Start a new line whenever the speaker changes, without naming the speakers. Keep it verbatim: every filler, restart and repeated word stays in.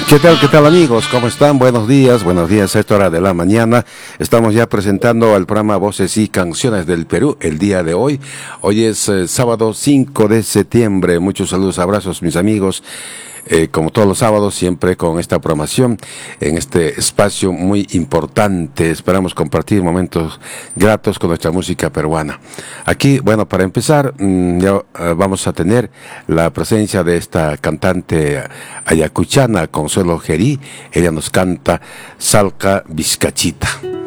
¿Qué tal, qué tal amigos? ¿Cómo están? Buenos días, buenos días a esta hora de la mañana. Estamos ya presentando el programa Voces y Canciones del Perú el día de hoy. Hoy es eh, sábado cinco de septiembre. Muchos saludos, abrazos mis amigos. Eh, como todos los sábados, siempre con esta programación en este espacio muy importante. Esperamos compartir momentos gratos con nuestra música peruana. Aquí, bueno, para empezar, mmm, ya uh, vamos a tener la presencia de esta cantante ayacuchana, Consuelo Gerí. Ella nos canta Salca Vizcachita.